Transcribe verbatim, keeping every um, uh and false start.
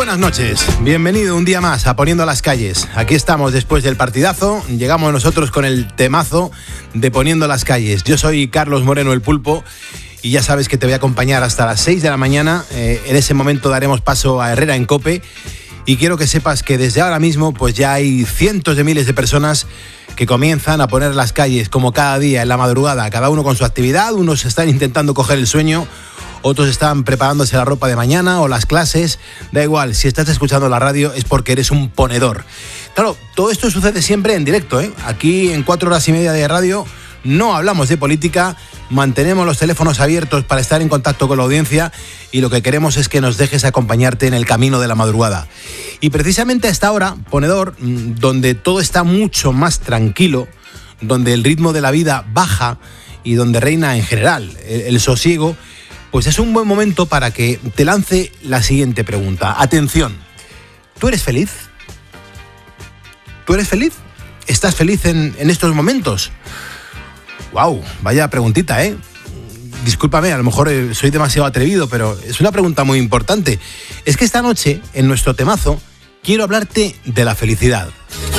buenas noches, bienvenido un día más a Poniendo las Calles. Aquí estamos después del partidazo, llegamos nosotros con el temazo de Poniendo las Calles. Yo soy Carlos Moreno el Pulpo y ya sabes que te voy a acompañar hasta las seis de la mañana. Eh, en ese momento daremos paso a Herrera en COPE y quiero que sepas que desde ahora mismo pues ya hay cientos de miles de personas que comienzan a poner las calles como cada día en la madrugada, cada uno con su actividad. Unos están intentando coger el sueño, otros están preparándose la ropa de mañana o las clases. Da igual, si estás escuchando la radio es porque eres un ponedor. Claro, todo esto sucede siempre en directo, ¿eh? Aquí en cuatro horas y media de radio no hablamos de política, mantenemos los teléfonos abiertos para estar en contacto con la audiencia y lo que queremos es que nos dejes acompañarte en el camino de la madrugada. Y precisamente a esta hora, ponedor, donde todo está mucho más tranquilo, donde el ritmo de la vida baja y donde reina en general el, el sosiego, pues es un buen momento para que te lance la siguiente pregunta. Atención, ¿tú eres feliz? ¿Tú eres feliz? ¿Estás feliz en, en estos momentos? ¡Wow! Vaya preguntita, ¿eh? Discúlpame, a lo mejor soy demasiado atrevido, pero es una pregunta muy importante. Es que esta noche, en nuestro temazo, quiero hablarte de la felicidad.